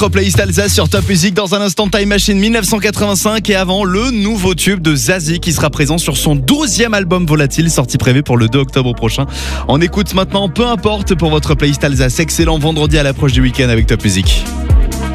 votre playlist Alsace sur Top Music. Dans un instant, Time Machine 1985 et avant, le nouveau tube de Zazie qui sera présent sur son 12e album Volatile, sortie prévue pour le 2 octobre prochain. On écoute maintenant Peu importe pour votre playlist Alsace. Excellent vendredi à l'approche du week-end avec Top Music.